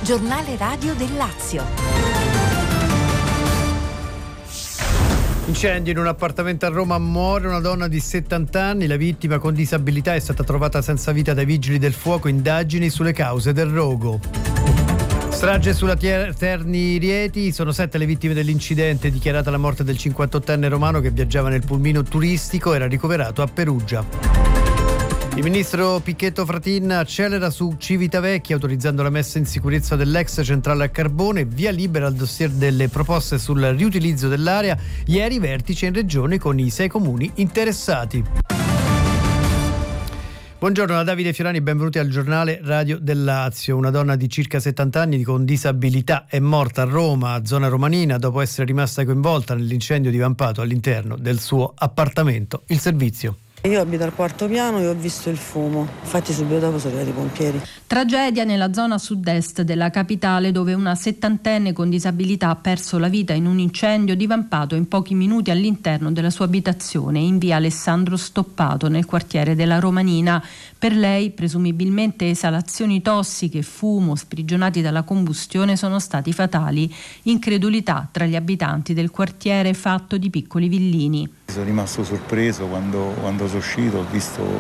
giornale radio del Lazio. Incendio in un appartamento a Roma, muore una donna di 70 anni, la vittima con disabilità è stata trovata senza vita dai vigili del fuoco, indagini sulle cause del rogo. Strage sulla Terni Rieti, sono 7 le vittime dell'incidente, dichiarata la morte del 58enne romano che viaggiava nel pulmino turistico, era ricoverato a Perugia. Il ministro Picchetto Fratin accelera su Civitavecchia autorizzando la messa in sicurezza dell'ex centrale a carbone, via libera al dossier delle proposte sul riutilizzo dell'area, ieri vertice in regione con i 6 comuni interessati. Buongiorno da Davide Fiorani, benvenuti al giornale radio del Lazio. Una donna di circa 70 anni con disabilità è morta a Roma, zona romanina, dopo essere rimasta coinvolta nell'incendio divampato all'interno del suo appartamento. Il servizio. Io abito al 4º piano e ho visto il fumo, infatti subito dopo sono arrivati i pompieri. Tragedia nella zona sud-est della capitale, dove una 70enne con disabilità ha perso la vita in un incendio divampato in pochi minuti all'interno della sua abitazione in via Alessandro Stoppato nel quartiere della Romanina. Per lei presumibilmente esalazioni tossiche e fumo sprigionati dalla combustione sono stati fatali. Incredulità tra gli abitanti del quartiere fatto di piccoli villini. Sono rimasto sorpreso quando sono uscito, ho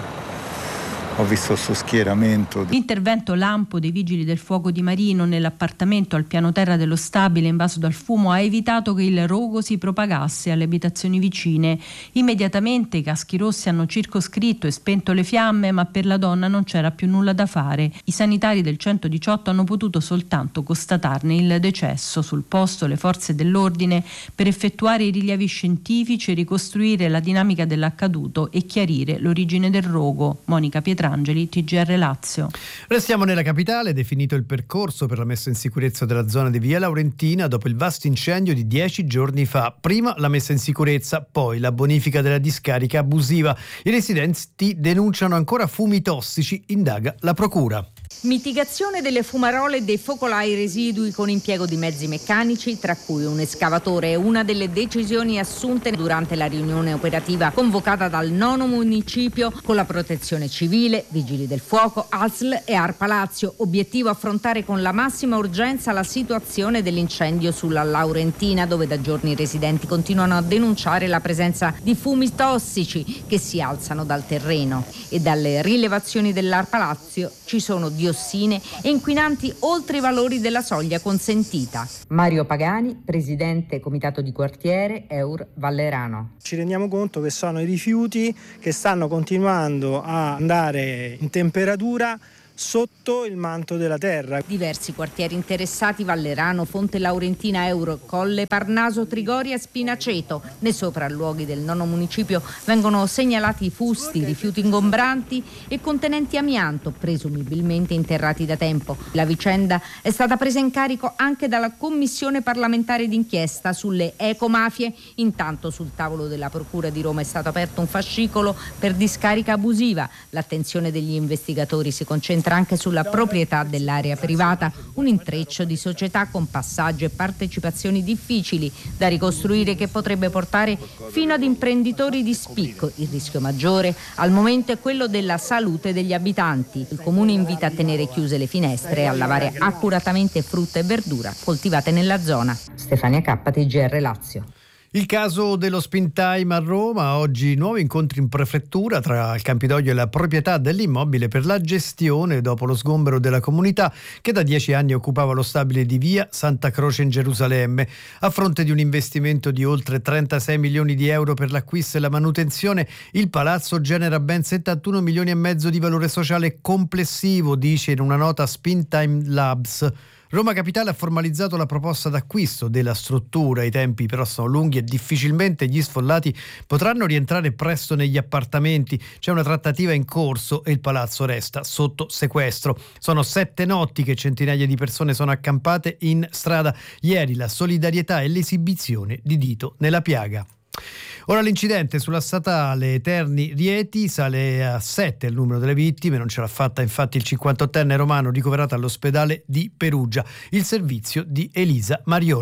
visto questo schieramento. L'intervento lampo dei vigili del fuoco di Marino nell'appartamento al piano terra dello stabile invaso dal fumo ha evitato che il rogo si propagasse alle abitazioni vicine. Immediatamente i caschi rossi hanno circoscritto e spento le fiamme, ma per la donna non c'era più nulla da fare. I sanitari del 118 hanno potuto soltanto constatarne il decesso. Sul posto le forze dell'ordine per effettuare i rilievi scientifici, ricostruire la dinamica dell'accaduto e chiarire l'origine del rogo. Monica Pietrangeli, TGR Lazio. Restiamo nella capitale, definito il percorso per la messa in sicurezza della zona di via Laurentina dopo il vasto incendio di 10 giorni fa. Prima la messa in sicurezza, poi la bonifica della discarica abusiva. I residenti denunciano ancora fumi tossici, indaga la procura. Mitigazione delle fumarole e dei focolai residui con impiego di mezzi meccanici, tra cui un escavatore, è una delle decisioni assunte durante la riunione operativa convocata dal 9° municipio con la Protezione Civile, Vigili del Fuoco, ASL e ARPA Lazio. Obiettivo affrontare con la massima urgenza la situazione dell'incendio sulla Laurentina, dove da giorni i residenti continuano a denunciare la presenza di fumi tossici che si alzano dal terreno. E dalle rilevazioni dell'ARPA Lazio ci sono diossine e inquinanti oltre i valori della soglia consentita. Mario Pagani, presidente comitato di quartiere Eur Vallerano. Ci rendiamo conto che sono i rifiuti che stanno continuando a andare in temperatura sotto il manto della terra. Diversi quartieri interessati: Vallerano, Fonte Laurentina, Euro, Colle Parnaso, Trigoria e Spinaceto. Nei sopralluoghi del 9° municipio vengono segnalati fusti, rifiuti ingombranti e contenenti amianto, presumibilmente interrati da tempo. La vicenda è stata presa in carico anche dalla Commissione parlamentare d'inchiesta sulle ecomafie. Intanto sul tavolo della Procura di Roma è stato aperto un fascicolo per discarica abusiva. L'attenzione degli investigatori si concentra anche sulla proprietà dell'area privata, un intreccio di società con passaggi e partecipazioni difficili da ricostruire che potrebbe portare fino ad imprenditori di spicco. Il rischio maggiore al momento è quello della salute degli abitanti. Il comune invita a tenere chiuse le finestre e a lavare accuratamente frutta e verdura coltivate nella zona. Stefania K, TGR Lazio. Il caso dello Spin Time a Roma, oggi nuovi incontri in prefettura tra il Campidoglio e la proprietà dell'immobile per la gestione dopo lo sgombero della comunità che da 10 anni occupava lo stabile di via Santa Croce in Gerusalemme. A fronte di un investimento di oltre 36 milioni di euro per l'acquisto e la manutenzione, il palazzo genera ben 71 milioni e mezzo di valore sociale complessivo, dice in una nota Spin Time Labs. Roma Capitale ha formalizzato la proposta d'acquisto della struttura, i tempi però sono lunghi e difficilmente gli sfollati potranno rientrare presto negli appartamenti. C'è una trattativa in corso e il palazzo resta sotto sequestro. Sono 7 notti che centinaia di persone sono accampate in strada. Ieri la solidarietà e l'esibizione di dito nella piaga. Ora l'incidente sulla statale Terni Rieti, sale a 7 il numero delle vittime, non ce l'ha fatta infatti il 58enne romano ricoverato all'ospedale di Perugia. Il servizio di Elisa Marioni.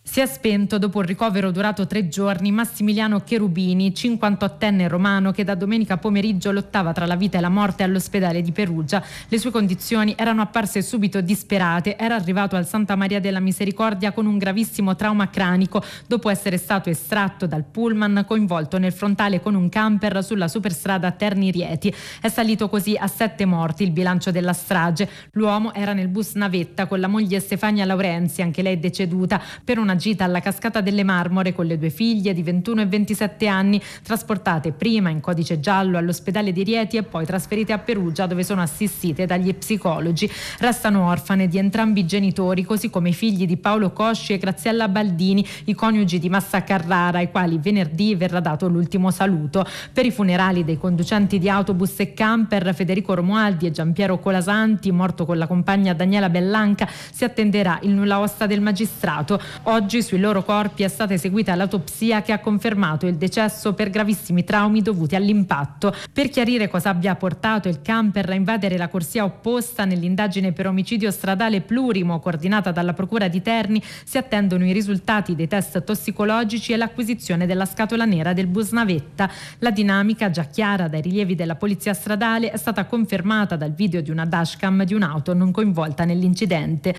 Si è spento dopo un ricovero durato 3 giorni Massimiliano Cherubini, 58enne romano che da domenica pomeriggio lottava tra la vita e la morte all'ospedale di Perugia. Le sue condizioni erano apparse subito disperate. Era arrivato al Santa Maria della Misericordia con un gravissimo trauma cranico dopo essere stato estratto dal pullman coinvolto nel frontale con un camper sulla superstrada Terni-Rieti. È salito così a 7 morti il bilancio della strage. L'uomo era nel bus navetta con la moglie Stefania Laurenzi, anche lei deceduta, per una gita alla Cascata delle Marmore con le 2 figlie di 21 e 27 anni, trasportate prima in codice giallo all'ospedale di Rieti e poi trasferite a Perugia, dove sono assistite dagli psicologi. Restano orfane di entrambi i genitori, così come i figli di Paolo Cosci e Graziella Baldini, i coniugi di Massa Carrara, ai quali venerdì verrà dato l'ultimo saluto. Per i funerali dei conducenti di autobus e camper Federico Romualdi e Giampiero Colasanti, morto con la compagna Daniela Bellanca, si attenderà il nulla osta del magistrato. Oggi sui loro corpi è stata eseguita l'autopsia che ha confermato il decesso per gravissimi traumi dovuti all'impatto. Per chiarire cosa abbia portato il camper a invadere la corsia opposta nell'indagine per omicidio stradale plurimo coordinata dalla Procura di Terni, si attendono i risultati dei test tossicologici e l'acquisizione della scatola nera del bus navetta. La dinamica, già chiara dai rilievi della polizia stradale, è stata confermata dal video di una dashcam di un'auto non coinvolta nell'incidente.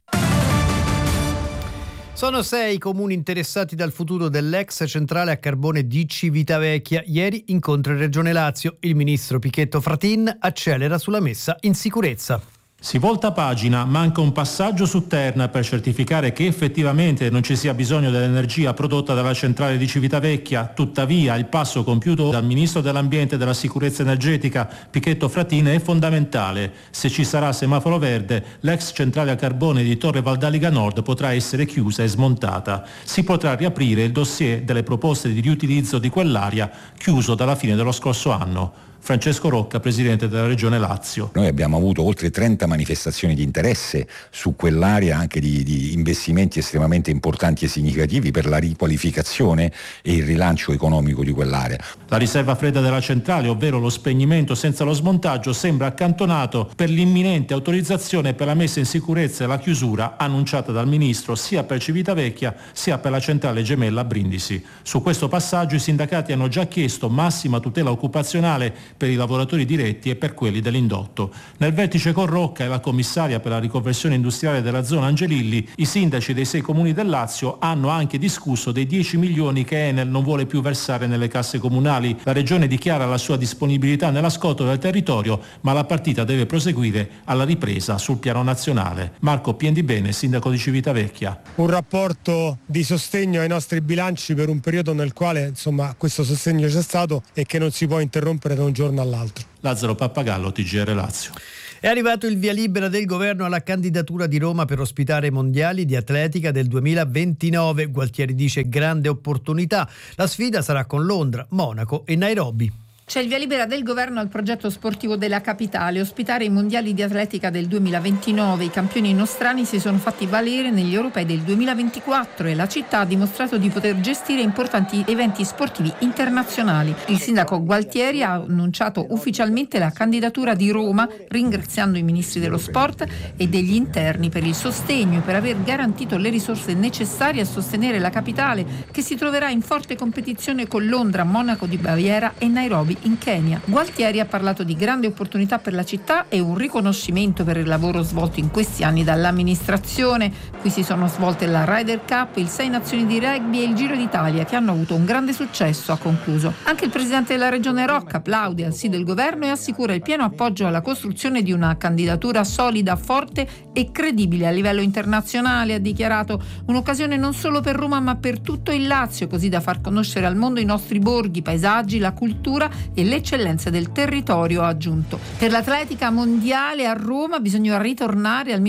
Sono 6 i comuni interessati dal futuro dell'ex centrale a carbone di Civitavecchia. Ieri incontro in Regione Lazio. Il ministro Pichetto Fratin accelera sulla messa in sicurezza. Si volta pagina, manca un passaggio su Terna per certificare che effettivamente non ci sia bisogno dell'energia prodotta dalla centrale di Civitavecchia. Tuttavia il passo compiuto dal Ministro dell'Ambiente e della Sicurezza Energetica Pichetto Fratin è fondamentale. Se ci sarà semaforo verde, l'ex centrale a carbone di Torre Valdaliga Nord potrà essere chiusa e smontata. Si potrà riaprire il dossier delle proposte di riutilizzo di quell'area chiuso dalla fine dello scorso anno. Francesco Rocca, presidente della Regione Lazio. Noi abbiamo avuto oltre 30 manifestazioni di interesse su quell'area, anche di investimenti estremamente importanti e significativi per la riqualificazione e il rilancio economico di quell'area. La riserva fredda della centrale, ovvero lo spegnimento senza lo smontaggio, sembra accantonato per l'imminente autorizzazione per la messa in sicurezza e la chiusura annunciata dal Ministro sia per Civitavecchia sia per la centrale gemella a Brindisi. Su questo passaggio i sindacati hanno già chiesto massima tutela occupazionale per i lavoratori diretti e per quelli dell'indotto. Nel vertice con Rocca e la commissaria per la riconversione industriale della zona Angelilli, i sindaci dei 6 comuni del Lazio hanno anche discusso dei 10 milioni che Enel non vuole più versare nelle casse comunali. La regione dichiara la sua disponibilità nella scotola del territorio, ma la partita deve proseguire alla ripresa sul piano nazionale. Marco Piendibene, sindaco di Civitavecchia. Un rapporto di sostegno ai nostri bilanci per un periodo nel quale questo sostegno c'è stato e che non si può interrompere da un giorno all'altro. Lazzaro Pappagallo, TGR Lazio. È arrivato il via libera del governo alla candidatura di Roma per ospitare i mondiali di atletica del 2029. Gualtieri dice grande opportunità. La sfida sarà con Londra, Monaco e Nairobi. C'è il via libera del governo al progetto sportivo della capitale, ospitare i mondiali di atletica del 2029. I campioni nostrani si sono fatti valere negli europei del 2024 e la città ha dimostrato di poter gestire importanti eventi sportivi internazionali. Il sindaco Gualtieri ha annunciato ufficialmente la candidatura di Roma, ringraziando i ministri dello sport e degli interni per il sostegno e per aver garantito le risorse necessarie a sostenere la capitale, che si troverà in forte competizione con Londra, Monaco di Baviera e Nairobi in Kenya. Gualtieri ha parlato di grande opportunità per la città e un riconoscimento per il lavoro svolto in questi anni dall'amministrazione. Qui si sono svolte la Ryder Cup, il 6 Nazioni di rugby e il Giro d'Italia, che hanno avuto un grande successo, ha concluso. Anche il presidente della regione Rocca applaude al sì del governo e assicura il pieno appoggio alla costruzione di una candidatura solida, forte e credibile a livello internazionale, ha dichiarato. Un'occasione non solo per Roma ma per tutto il Lazio, così da far conoscere al mondo i nostri borghi, i paesaggi, la cultura e le eccellenze del territorio, ha aggiunto. Per l'atletica mondiale a Roma bisogna ritornare al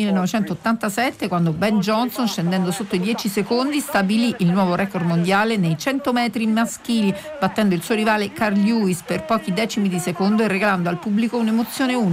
1987, quando Ben Johnson, scendendo sotto i 10 secondi, stabilì il nuovo record mondiale nei 100 metri maschili, battendo il suo rivale Carl Lewis per pochi decimi di secondo e regalando al pubblico un'emozione unica.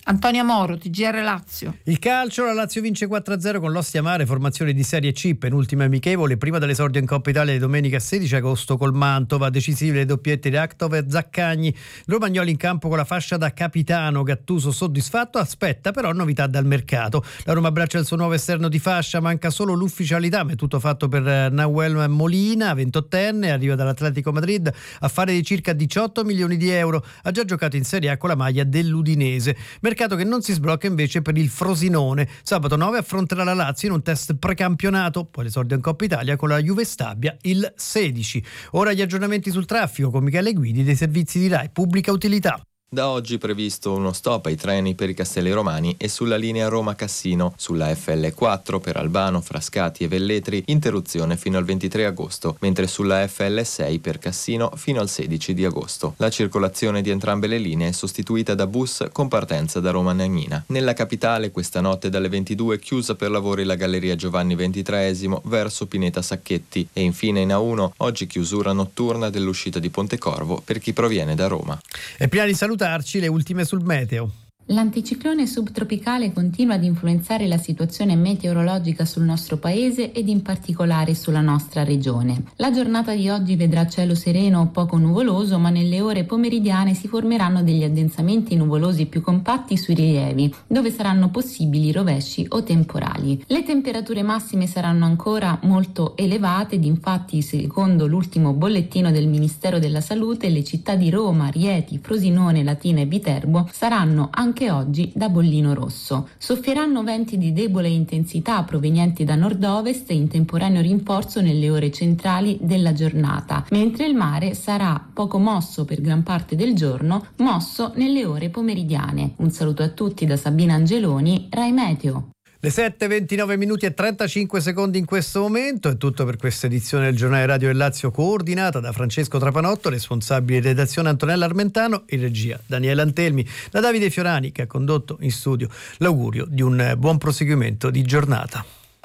Antonia Moro, TGR Lazio. Il calcio, la Lazio vince 4-0 con l'Ostia Mare, formazione di Serie C, penultima amichevole, prima dell'esordio in Coppa Italia di domenica 16 agosto col Mantova, decisive le doppiette di Aktov e Zaccagni. Romagnoli in campo con la fascia da capitano, Gattuso soddisfatto, aspetta però novità dal mercato. La Roma abbraccia il suo nuovo esterno di fascia, manca solo l'ufficialità, ma è tutto fatto per Nahuel Molina, 28enne, arriva dall'Atletico Madrid, affare di circa 18 milioni di euro, ha già giocato in Serie A con la maglia dell'Udinese. Mercato che non si sblocca invece per il Frosinone. Sabato 9 affronterà la Lazio in un test precampionato, poi l'esordio in Coppa Italia con la Juve Stabia il 16. Ora gli aggiornamenti sul traffico con Michele Guidi dei servizi di Rai Pubblica Utilità. Da oggi previsto uno stop ai treni per i Castelli Romani e sulla linea Roma-Cassino. Sulla FL4 per Albano, Frascati e Velletri interruzione fino al 23 agosto, mentre sulla FL6 per Cassino fino al 16 di agosto. La circolazione di entrambe le linee è sostituita da bus con partenza da Roma Nagnina. Nella capitale questa notte dalle 22 chiusa per lavori la Galleria Giovanni XXIII verso Pineta Sacchetti e infine in A1 oggi chiusura notturna dell'uscita di Pontecorvo per chi proviene da Roma. E prima di salutarci le ultime sul meteo. L'anticiclone subtropicale continua ad influenzare la situazione meteorologica sul nostro paese ed in particolare sulla nostra regione. La giornata di oggi vedrà cielo sereno o poco nuvoloso, ma nelle ore pomeridiane si formeranno degli addensamenti nuvolosi più compatti sui rilievi, dove saranno possibili rovesci o temporali. Le temperature massime saranno ancora molto elevate ed infatti, secondo l'ultimo bollettino del Ministero della Salute, le città di Roma, Rieti, Frosinone, Latina e Viterbo saranno anche oggi da bollino rosso. Soffieranno venti di debole intensità provenienti da nord-ovest e in temporaneo rinforzo nelle ore centrali della giornata, mentre il mare sarà poco mosso per gran parte del giorno, mosso nelle ore pomeridiane. Un saluto a tutti da Sabina Angeloni, Rai Meteo. Le 7:29 minuti e 35 secondi in questo momento. È tutto per questa edizione del Giornale Radio del Lazio, coordinata da Francesco Trapanotto, responsabile di redazione Antonella Armentano, in regia Daniele Antelmi, da Davide Fiorani che ha condotto in studio. L'augurio di un buon proseguimento di giornata.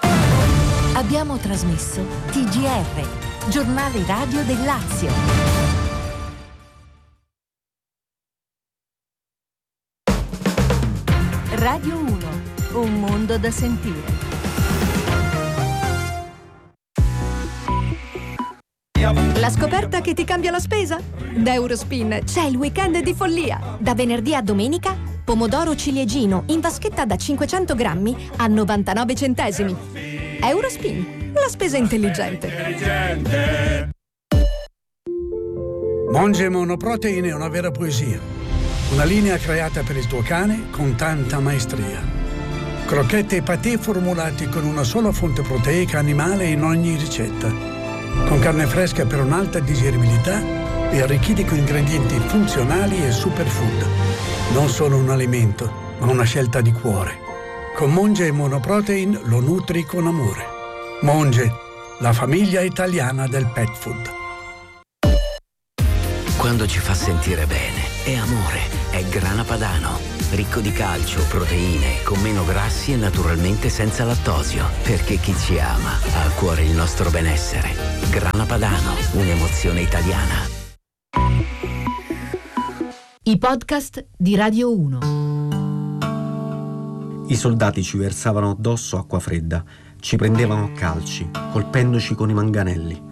Abbiamo trasmesso TGR, Giornale Radio del Lazio. Radio 1. Un mondo da sentire. La scoperta che ti cambia la spesa? Da Eurospin c'è il weekend di follia. Da venerdì a domenica, pomodoro ciliegino in vaschetta da 500 grammi a 99 centesimi. Eurospin, la spesa intelligente. Monge Monoprotein è una vera poesia. Una linea creata per il tuo cane con tanta maestria. Crocchette e patè formulati con una sola fonte proteica animale in ogni ricetta. Con carne fresca per un'alta digeribilità e arricchiti con ingredienti funzionali e superfood. Non solo un alimento, ma una scelta di cuore. Con Monge Monoprotein lo nutri con amore. Monge, la famiglia italiana del pet food. Quando ci fa sentire bene, è amore, è Grana Padano. Ricco di calcio, proteine, con meno grassi e naturalmente senza lattosio. Perché chi ci ama ha a cuore il nostro benessere. Grana Padano, un'emozione italiana. I podcast di Radio 1. I soldati ci versavano addosso acqua fredda, ci prendevano a calci, colpendoci con i manganelli.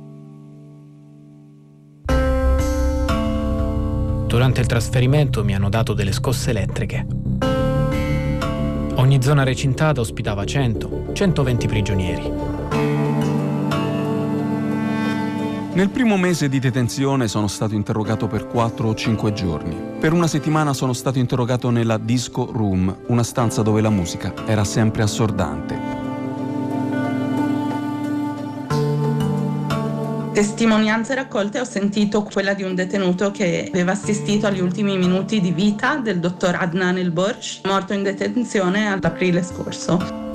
Durante il trasferimento mi hanno dato delle scosse elettriche. Ogni zona recintata ospitava 100-120 prigionieri. Nel primo mese di detenzione sono stato interrogato per 4 o 5 giorni. Per una settimana sono stato interrogato nella disco room, una stanza dove la musica era sempre assordante. Testimonianze raccolte ho sentito quella di un detenuto che aveva assistito agli ultimi minuti di vita del dottor Adnan El Borsh, morto in detenzione ad aprile scorso.